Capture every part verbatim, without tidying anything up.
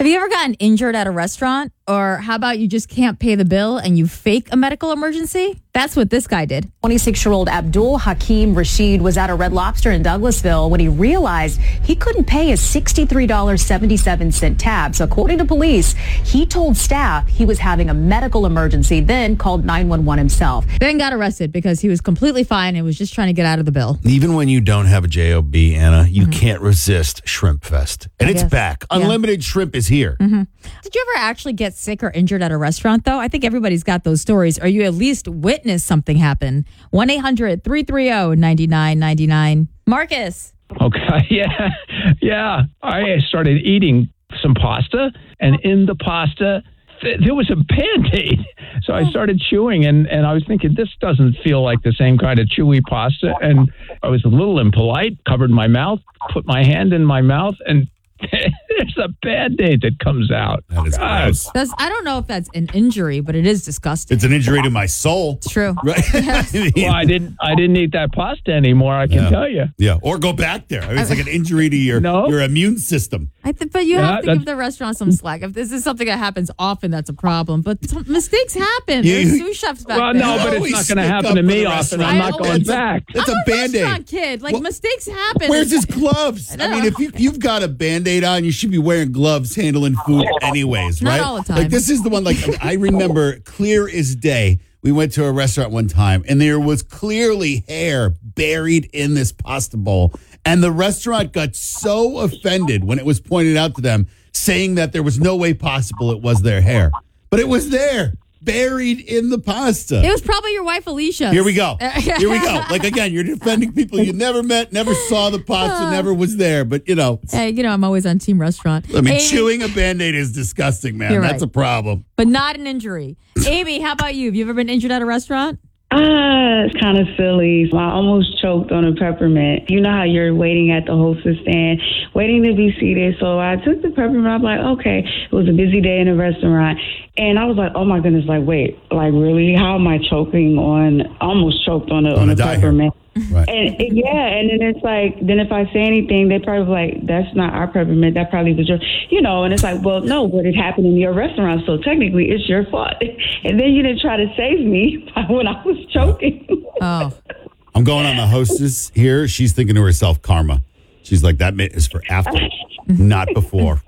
Have you ever gotten injured at a restaurant? Or how about you just can't pay the bill and you fake a medical emergency? That's what this guy did. twenty-six-year-old Abdul Hakim Rashid was at a Red Lobster in Douglasville when he realized he couldn't pay his sixty-three dollars and seventy-seven cents tab. So according to police, he told staff he was having a medical emergency, then called nine one one himself. Then got arrested because he was completely fine and was just trying to get out of the bill. Even when you don't have a job, Anna, you mm-hmm. can't resist Shrimp Fest. And I it's guess. back. Yeah. Unlimited shrimp is here. Mm-hmm. Did you ever actually get sick or injured at a restaurant, though? I think everybody's got those stories. Or you at least witnessed something happen. one eight hundred three three zero nine nine nine nine. Marcus. Okay, yeah. Yeah. I started eating some pasta, and in the pasta, th- there was a Band-Aid. So I started chewing, and, and I was thinking, this doesn't feel like the same kind of chewy pasta. And I was a little impolite, covered my mouth, put my hand in my mouth, and there's a Band-Aid that comes out. That is gross. That's, I don't know if that's an injury, but it is disgusting. It's an injury to my soul. It's true. Right? Yes. Well, I didn't I didn't eat that pasta anymore, I can yeah. tell you. Yeah, or go back there. I mean, it's like an injury to your, no. your immune system. I th- but you Yeah, have to that's- give the restaurant some slack. If this is something that happens often, that's a problem. But some mistakes happen. You- There's sous chefs back Well, there. no, but it's always not going to stick happen up to for me the often. restaurant. I'm not I going always- back. That's I'm a a Band-Aid. restaurant kid. Like, Well, mistakes happen. Where's his gloves? I I, know. mean, if you, you've got a Band-Aid on, you should be wearing gloves handling food anyways, Not right? all the time. Like, this is the one, like, I remember clear as day. We went to a restaurant one time, and there was clearly hair buried in this pasta bowl. And the restaurant got so offended when it was pointed out to them, saying that there was no way possible it was their hair. But it was there, buried in the pasta. It was probably your wife, Alicia. Here we go. Here we go. Like, again, you're defending people you never met, never saw the pasta, never was there. But, you know. Hey, you know, I'm always on Team Restaurant. I mean, Amy, chewing a Band-Aid is disgusting, man. You're That's right. a problem. but not an injury. Amy, how about you? Have you ever been injured at a restaurant? Ah, it's kind of silly. I almost choked on a peppermint. You know how you're waiting at the hostess stand, waiting to be seated. So I took the peppermint. I'm like, okay, it was a busy day in a restaurant. And I was like, oh my goodness, like, wait, like really? How am I choking on, I almost choked on a, On on a a diet. peppermint. Right. And and yeah, and then it's like, then if I say anything, they probably like, that's not our peppermint. That probably was your, you know, and it's like, well, no, but it happened in your restaurant. So technically it's your fault. And then you didn't try to save me when I was choking. Oh. I'm going on the hostess here. She's thinking to herself, karma. She's like, that is for after, not before.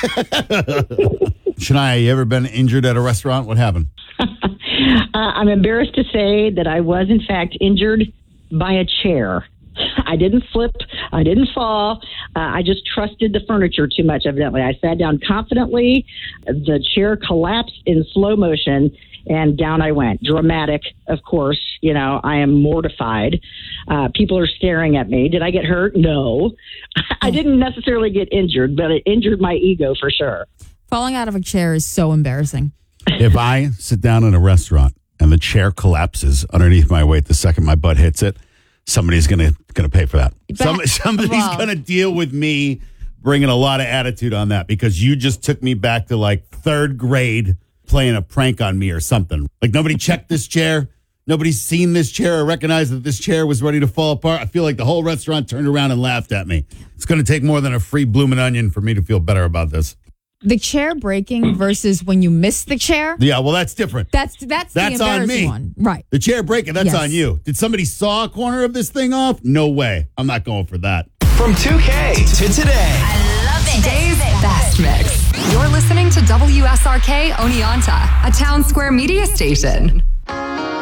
Shania, you ever been injured at a restaurant? What happened? Uh, I'm embarrassed to say that I was, in fact, injured by a chair. I didn't slip. I didn't fall. Uh, I just trusted the furniture too much, evidently. I sat down confidently. The chair collapsed in slow motion, and down I went. Dramatic, of course. You know, I am mortified. Uh, people are staring at me. Did I get hurt? No. I didn't necessarily get injured, but it injured my ego for sure. Falling out of a chair is so embarrassing. If I sit down in a restaurant and the chair collapses underneath my weight the second my butt hits it, somebody's gonna gonna pay for that. Some, somebody's well- gonna deal with me bringing a lot of attitude on that because you just took me back to like third grade playing a prank on me or something. Like nobody checked this chair. Nobody's seen this chair or recognized that this chair was ready to fall apart. I feel like the whole restaurant turned around and laughed at me. It's going to take more than a free bloomin' onion for me to feel better about this. The chair breaking versus when you miss the chair. Yeah, well, that's different. That's that's, That's the on embarrassing me. one. Right. The chair breaking, that's Yes. on you. Did somebody saw a corner of this thing off? No way. I'm not going for that. From two K to today. I love it. Today's best mix. You're listening to W S R K Oneonta, a Town Square media station.